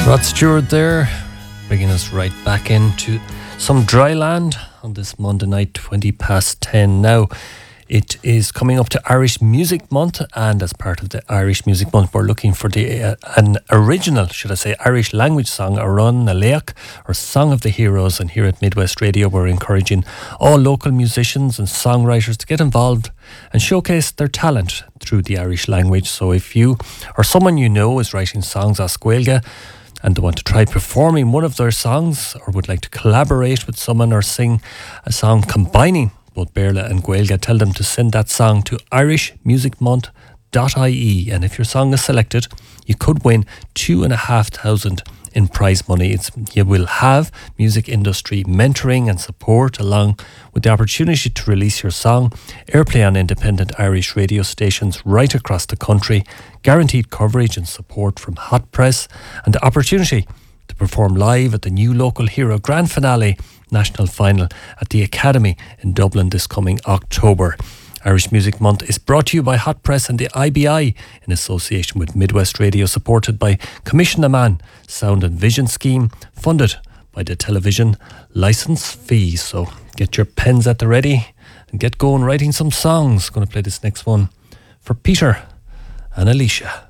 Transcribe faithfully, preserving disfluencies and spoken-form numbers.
Rod Stewart there, bringing us right back into some dry land on this Monday night, twenty past ten. Now, it is coming up to Irish Music Month, and as part of the Irish Music Month, we're looking for the uh, an original, should I say, Irish language song, Arun Naleach, or Song of the Heroes. And here at Midwest Radio, we're encouraging all local musicians and songwriters to get involved and showcase their talent through the Irish language. So if you or someone you know is writing songs as Gaeilge and they want to try performing one of their songs, or would like to collaborate with someone or sing a song combining both Béarla and Gaeilge, tell them to send that song to irish music month dot I E, and if your song is selected, you could win two and a half thousand in prize money. It's, you will have music industry mentoring and support, along with the opportunity to release your song, airplay on independent Irish radio stations right across the country, guaranteed coverage and support from Hot Press, and the opportunity to perform live at the New Local Hero Grand Finale National Final at the Academy in Dublin this coming October. Irish Music Month is brought to you by Hot Press and the I B I in association with Midwest Radio, supported by Commission a Man Sound and Vision Scheme, funded by the television licence fees. So get your pens at the ready and get going writing some songs. Going to play this next one for Peter and Alicia.